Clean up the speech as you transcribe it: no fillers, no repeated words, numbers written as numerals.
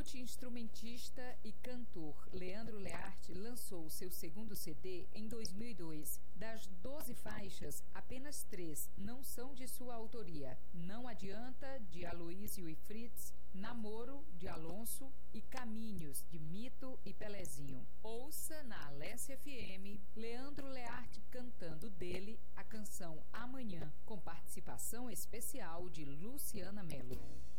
multi-instrumentista e cantor Leandro Learte lançou seu segundo CD em 2002. Das 12 faixas, apenas 3 não são de sua autoria. Não Adianta, de Aloysio e Fritz, Namoro, de Alonso e Caminhos, de Mito e Pelezinho. Ouça na Alessia FM Leandro Learte cantando dele a canção Amanhã, com participação especial de Luciana Mello.